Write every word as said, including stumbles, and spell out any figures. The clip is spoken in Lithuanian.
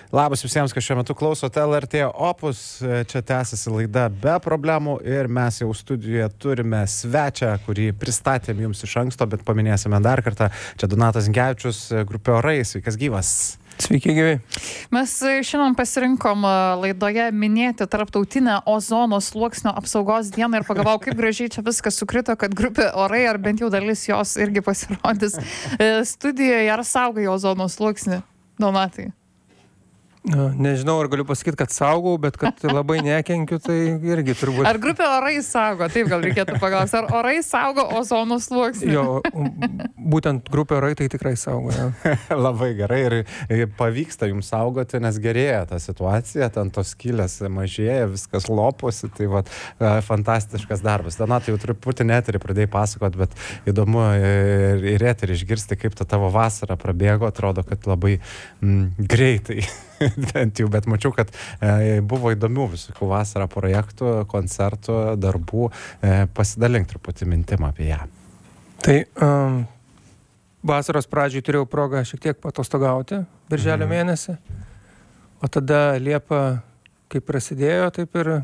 Labas visiems, kas šiuo metu klausote L R T Opus. Čia tęsiasi laida be problemų ir mes jau studijoje turime svečią, kurį pristatėm jums iš anksto, bet paminėsime dar kartą. Čia Donatas Zinkevičius, grupė Orai. Sveikas gyvas. Sveiki gyvi. Mes šiandien pasirinkom laidoje minėti tarptautinę ozono sluoksnio apsaugos dieną ir pagalvojau, kaip gražiai čia viskas sukrito, kad grupė Orai, ar bent jau dalis jos irgi pasirodys studijoje. Ar saugai ozono sluoksnį, Donatai? Na, nežinau, ar galiu pasakyti, kad saugau, bet kad labai nekenkiu, tai irgi turbūt. Ar grupė Orai saugo? Taip gal reikėtų paklausti. Ar Orai saugo ozono sluoksnį? Jo, būtent grupė Orai tai tikrai saugo. Ja. Labai gerai ir pavyksta jums saugoti, nes gerėja ta situacija, ten tos skylės mažėja, viskas loposi, tai vat, fantastiškas darbas. Donatai, jau truputį neterį pradėjai pasakot, bet įdomu ir, ir eterį išgirsti, kaip ta tavo vasara prabėgo, atrodo, kad labai mm, greitai. Bent jau, bet mačiau, kad e, buvo įdomių visokių vasarą projektų, koncertų, darbų. E, pasidalink truputį mintim apie ją. Tai um, vasaros pradžiai turėjau progą šiek tiek patostogauti, birželio mhm. mėnesį. O tada Liepa, kaip prasidėjo, taip ir